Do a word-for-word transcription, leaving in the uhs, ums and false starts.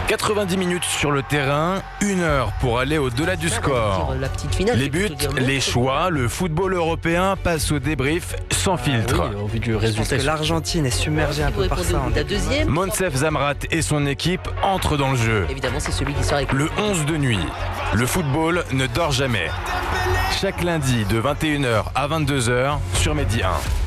quatre-vingt-dix minutes sur le terrain, une heure pour aller au-delà du score. La petite finale, Les buts, les choix, le football européen passe au débrief sans filtre. Ah oui, au vu du Je pense résultat. que l'Argentine est submergée un peu par ça. hein. La deuxième, Monsef Zamrat et son équipe entrent dans le jeu. évidemment, c'est celui qui sort avec Le onze de nuit, le football ne dort jamais. Chaque lundi de vingt et une heures à vingt-deux heures sur Medi un.